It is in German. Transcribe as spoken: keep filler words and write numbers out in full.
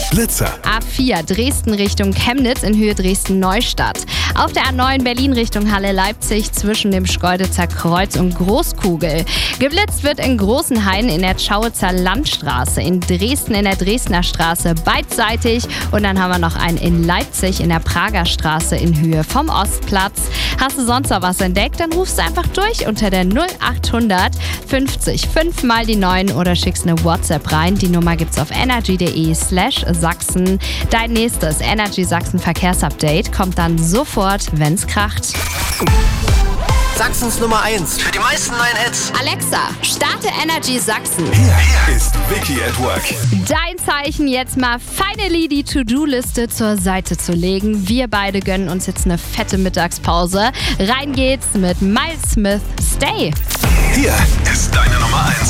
Blitzer. A vier Dresden Richtung Chemnitz in Höhe Dresden-Neustadt. Auf der A neun Berlin Richtung Halle Leipzig zwischen dem Schkeuditzer Kreuz und Großkugel. Geblitzt wird in Großenhain in der Tschauitzer Landstraße, in Dresden in der Dresdner Straße beidseitig und dann haben wir noch einen in Leipzig in der Prager Straße in Höhe vom Ostplatz. Hast du sonst noch was entdeckt, dann rufst du einfach durch unter der null achthundert fünfzig fünf mal die neun oder schickst eine WhatsApp rein. Die Nummer gibt's auf energy.de slash Sachsen. Dein nächstes Energy Sachsen Verkehrsupdate kommt dann sofort, wenn's kracht. Sachsens Nummer eins für die meisten neuen Hits. Alexa, starte Energy Sachsen. Hier, hier ist Vicky at Work. Dein Zeichen, jetzt mal finally die To-Do-Liste zur Seite zu legen. Wir beide gönnen uns jetzt eine fette Mittagspause. Rein geht's mit Miles Smith, Stay. Hier ist deine Nummer eins.